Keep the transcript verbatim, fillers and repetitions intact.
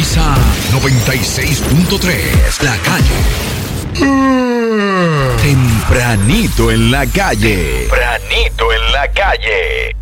Salsa noventa y seis punto tres, La Calle. Tempranito en la calle. Tempranito en la calle.